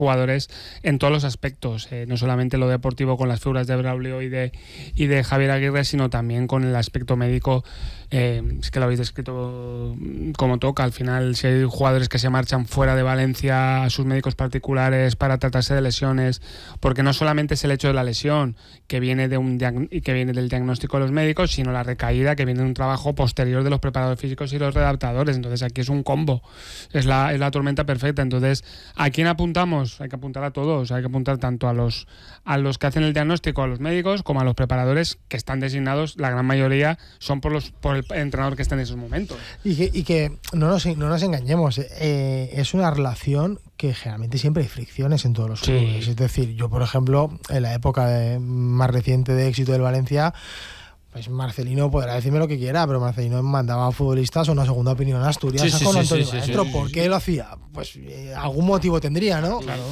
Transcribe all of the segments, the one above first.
jugadores en todos los aspectos, no solamente lo deportivo con las figuras de Braulio y de Javier Aguirre, sino también con el aspecto médico. Es que lo habéis descrito como toca. Al final, si hay jugadores que se marchan fuera de Valencia a sus médicos particulares para tratarse de lesiones, porque no solamente es el hecho de la lesión que viene del diagnóstico de los médicos, sino la recaída que viene de un trabajo posterior de los preparadores físicos y los readaptadores. Entonces aquí es un combo, es la tormenta perfecta. Entonces, ¿a quién apuntamos? Hay que apuntar a todos, hay que apuntar tanto a los que hacen el diagnóstico, a los médicos, como a los preparadores que están designados. La gran mayoría son por el entrenador que está en esos momentos. Y que no nos engañemos, es una relación que generalmente siempre hay fricciones en todos los clubes. Es decir, yo por ejemplo, en la época más reciente de éxito del Valencia, pues Marcelino podrá decirme lo que quiera, pero Marcelino mandaba a futbolistas a una segunda opinión a Asturias con Antonio Maestro. ¿Por qué lo hacía? Pues algún motivo tendría, ¿no? Claro.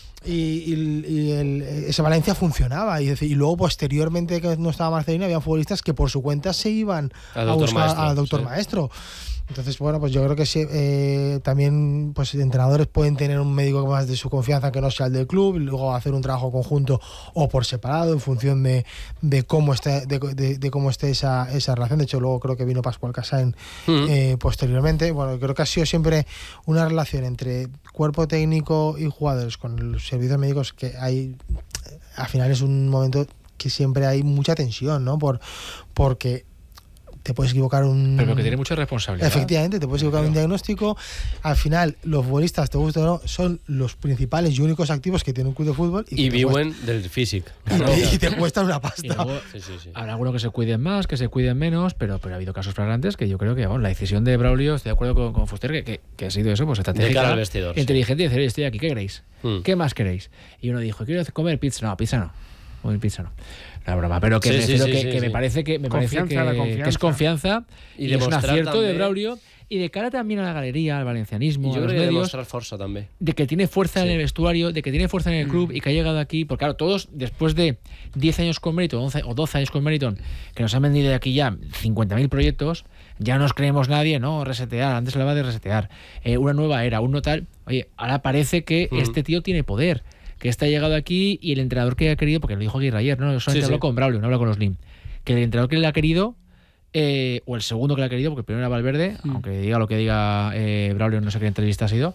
Ese Valencia funcionaba y luego posteriormente que no estaba Marcelino había futbolistas que por su cuenta se iban a buscar al doctor Maestro. Entonces, bueno, pues yo creo que sí, también pues entrenadores pueden tener un médico más de su confianza que no sea el del club y luego hacer un trabajo conjunto o por separado en función de cómo esté esa relación. De hecho, luego creo que vino Pascual Casain posteriormente. Bueno, creo que ha sido siempre una relación entre cuerpo técnico y jugadores con los servicios médicos que hay. Al final es un momento que siempre hay mucha tensión, ¿no? Porque te puedes equivocar pero que tiene mucha responsabilidad. Efectivamente, te puedes equivocar un diagnóstico. Al final, los futbolistas, te gusta o no, son los principales y únicos activos que tiene un club de fútbol. Y viven del físico. Y te cuestan una pasta. Luego, habrá algunos que se cuiden más, que se cuiden menos, pero ha habido casos flagrantes que yo creo que la decisión de Braulio, estoy de acuerdo con Fuster, que ha sido eso, pues estratégica, de cara al vestidor, inteligente, y decir, estoy aquí, ¿qué queréis? ¿Qué más queréis? Y uno dijo, quiero comer pizza. No, pizza no. Comer pizza no. La broma, pero que me parece que es confianza y es un acierto també de Braulio y de cara también a la galería, al valencianismo, a los medios, demostrar fuerza también. De que tiene fuerza en el vestuario, de que tiene fuerza en el club y que ha llegado aquí, porque claro, todos después de 10 años con Meriton, 11 o 12 años con Meriton, que nos han vendido de aquí ya 50.000 proyectos, ya no nos creemos nadie, no, resetear, antes hablaba de resetear, una nueva era, un no tal, oye, ahora parece que este tío tiene poder, que está llegado aquí y el entrenador que ha querido, porque lo dijo Aguirre ayer, no solamente habló con Braulio, no habló con los LIM, que el entrenador que le ha querido, o el segundo que le ha querido, porque el primero era Valverde, aunque diga lo que diga Braulio, no sé qué entrevista ha sido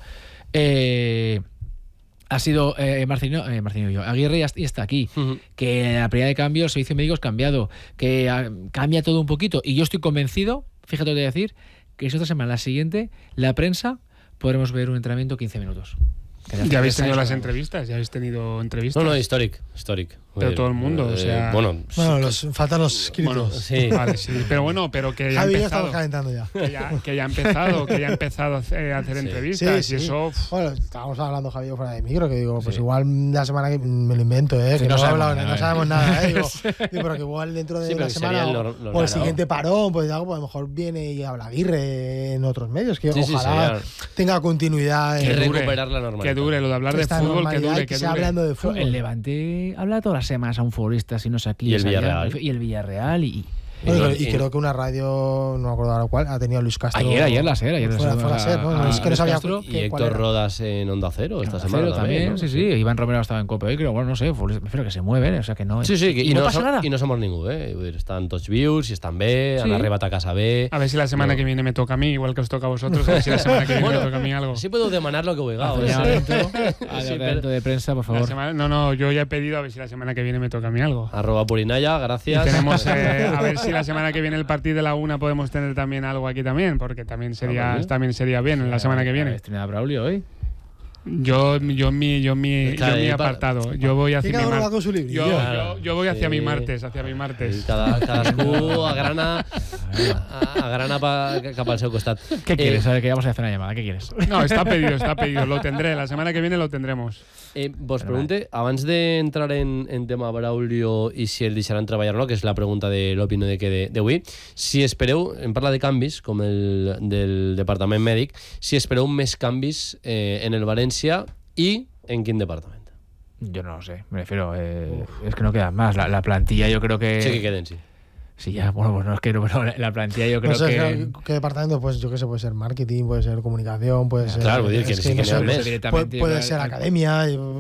Marcelino Aguirre y está aquí, que la primera de cambio, el servicio médico es cambiado, que cambia todo un poquito, y yo estoy convencido, fíjate lo que voy a decir, que esta semana, la siguiente, la prensa, podremos ver un entrenamiento 15 minutos. ¿Ya habéis tenido las entrevistas? ¿Ya habéis tenido entrevistas? No, histórico. Pero todo el mundo, o sea... faltan los escritos. Bueno, sí. Vale, sí. Pero que ya Javi, empezado. Estamos calentando ya. Que ya ha empezado a hacer entrevistas. Sí. Y eso... Bueno, estábamos hablando, Javi, fuera de micro, que digo, pues igual la semana que me lo invento, que no sabemos nada, Digo, pero que igual dentro de la semana o el siguiente parón, pues algo, pues a lo mejor viene y habla Aguirre en otros medios, que ojalá tenga continuidad. Que recuperar la normalidad. Que dure, lo de hablar de fútbol, que dure. Que sea hablando de fútbol. El Levante habla todas las semanas a un futbolista, si no sé aquí. Y el Villarreal. Y creo que una radio, no me acuerdo ahora cuál, ha tenido a Luis Castro. Ayer la SER. Fuera SER, ¿no? Es que no sabía. Y Héctor Rodas en Onda Cero esta semana también. Sí. Iván Romero estaba en COPE hoy, creo, bueno, no sé, me refiero que se mueven, o sea que no. Sí, y no pasa nada. Y no somos ningú, Están tots vius, y están bé, han arribat a casa bé. A ver si la semana que viene me toca a mí, igual que os toca a vosotros, a ver si la semana que viene me toca a mí algo. Sí puedo demanar lo que vulgueu. Evento de prensa, por favor. No, yo ya he pedido a ver si la semana que viene me toca a mí algo. @Purinaya, gracias. Y tenemos, a ver si la semana que viene el partido de la 1 podemos tener también algo aquí también, porque también sería bien en la semana que viene. ¿Estrenada Braulio hoy? Yo mi apartado. Yo voy hacia mi martes. Yo voy hacia mi martes, Cadascú a grana cap al seu costat. ¿Qué quieres? A ver, que vamos a hacer una llamada. ¿Qué quieres? No, está pedido. Lo tendré. La semana que viene lo tendremos. Vos pregunte, abans d'entrar en tema Braulio i si el deixaran treballar o no, que és la pregunta de l'opinió d'avui, si espereu, en parla de canvis, com el del departament mèdic, si espereu més canvis en el València i en quin departament? Yo no lo sé, me refiero, es que no quedan más. La plantilla yo creo que... Sí que queden, sí. Sí, ya, bueno, pues no es que no, pero la plantilla yo creo ¿Qué departamento? Pues yo qué sé, puede ser marketing, puede ser comunicación, puede ser. Claro, puede ser puede ser academia.